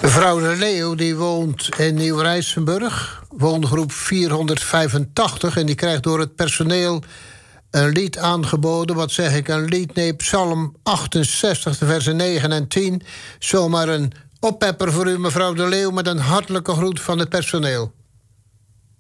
Mevrouw de Leeuw die woont in Nieuw-Rijsenburg, woongroep 485... en die krijgt door het personeel een lied aangeboden. Wat zeg ik, een lied? Nee, Psalm 68, de versen 9 en 10. Zomaar een oppepper voor u, mevrouw de Leeuw, met een hartelijke groet van het personeel.